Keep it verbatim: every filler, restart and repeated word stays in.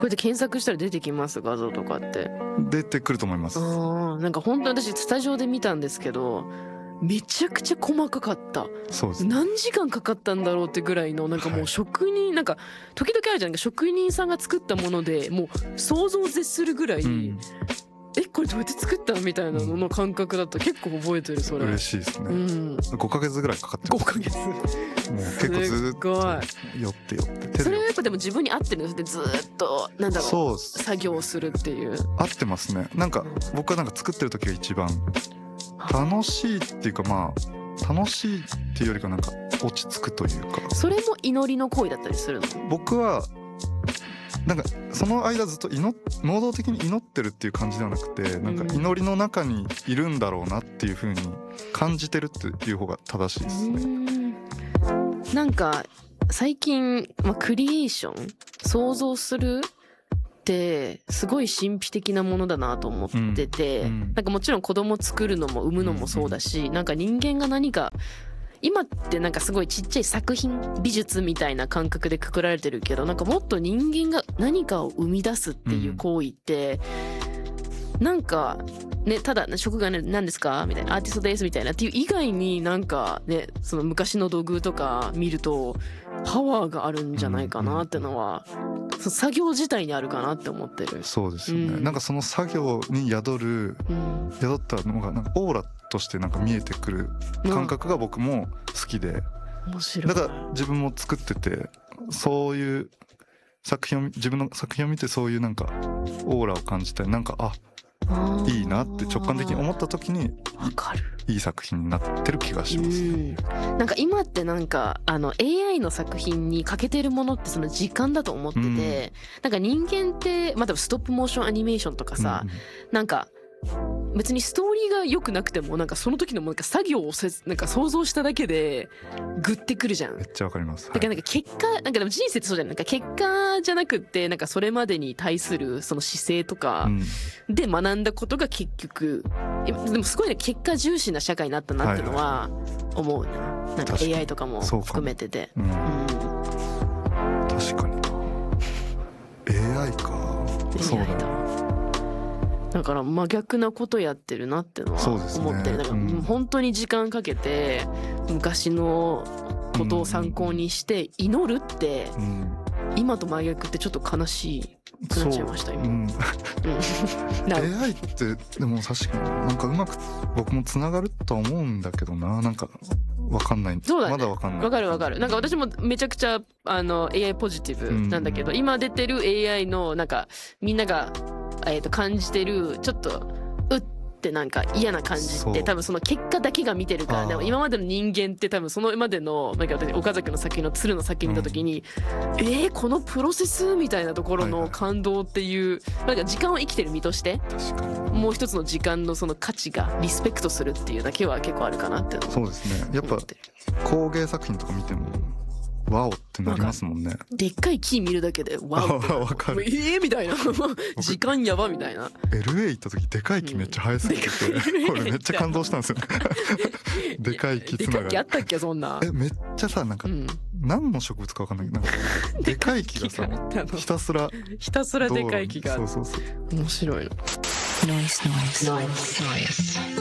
こうやって検索したら出てきます？画像とかって出てくると思います。 あなんか本当に私スタジオで見たんですけど、めちゃくちゃ細かかった。 そうです、ね、 何時間かかったんだろうってぐらいのなんかもう職人、はい、なんか時々あるじゃん、職人さんが作ったものでもう想像を絶するぐらい、うん、えこれどうやって作ったのみたいなのの感覚だった。結構覚えてるそれ。 嬉しいですね、うん、ごかげつぐらいかかってます。 ごかげつもう結構ずっと寄って寄ってそれはやっぱでも自分に合ってるんですね。ずっとなんだろう、 そう作業をするっていう合ってますね。なんか僕はなんか作ってる時が一番楽しいっていうか、まあ楽しいっていうよりかなんか落ち着くというか。 それも祈りの行為だったりするの？ 僕はなんかその間ずっと祈能動的に祈ってるっていう感じではなくて、なんか祈りの中にいるんだろうなっていう風に感じてるっていう方が正しいですね。 うんなんか最近、まあ、クリエーション想像するってすごい神秘的なものだなと思ってて、うんうん、なんかもちろん子供作るのも産むのもそうだし、うんうん、なんか人間が何か今ってなんかすごいちっちゃい作品美術みたいな感覚でくくられてるけど、なんかもっと人間が何かを生み出すっていう行為って、うん、なんかねただ職業ね何ですかみたいなアーティストですみたいなっていう以外になんかねその昔の土偶とか見るとパワーがあるんじゃないかなってのは、うんうん、その作業自体にあるかなって思ってる。 そうですよね、うん、なんかその作業に宿る、うん、宿ったのがなんかオーラとしてなんか見えてくる感覚が僕も好きで、 面白い。 だから自分も作っててそういう作品を自分の作品を見てそういうなんかオーラを感じたりなんかあいいなって直感的に思った時にわかるいい作品になってる気がします、ね、 うんなんか今ってなんかあの エーアイ の作品に欠けてるものってその時間だと思ってて、うん、なんか人間ってまあ多分ストップモーションアニメーションとかさ、うん、なんか別にストーリーが良くなくてもなんかその時のなんか作業をせなんか想像しただけでグッてくるじゃん。 めっちゃわかります。 だからなんか結果なんかでも人生ってそうじゃない。なんか結果じゃなくってなんかそれまでに対するその姿勢とかで学んだことが結局、うん、でもすごいね結果重視な社会になったなってのは思うな。なんか エーアイ とかも含めてて。うん、うん、 確かに エーアイ か。そうだね。 だから真逆なことやってるなってのは思ってる、ね、だから本当に時間かけて昔のことを参考にして祈るって、うん、今と真逆ってちょっと悲しくなっちゃいました今、うん、エーアイ ってでも確かになんかうまく僕もつながるとは思うんだけどな、なんかわかんない。 そうだね、 まだわかんない。 わかるわかる。なんか私もめちゃくちゃあの エーアイ ポジティブなんだけど、うん、今出てる エーアイ のなんかみんながえー、と感じてるちょっとうってなんか嫌な感じって多分その結果だけが見てるから。でも今までの人間って多分その今までのなんか私岡崎の先の鶴の先見た時に、うん、えー、このプロセスみたいなところの感動っていう、はいはい、なんか時間を生きてる身としてもう一つの時間のその価値がリスペクトするっていうだけは結構あるかなって。 そうですね、やっぱ工芸作品とか見てもワオってなりますもんね。 でっかい木見るだけでワオってわかる。 えーみたいな時間やばみたいな。 エルエー 行った時でかい木めっちゃ生えすぎてて、うん、これめっちゃ感動したんですよでかい木つながり。 でかい木あったっけそんな。 えめっちゃさなんか、うん、何の植物か分かんないけどなんかでかい木がさひたすらひたすらでかい木が。 そうそうそう、 面白いの。ノイズノイズノイズノイズ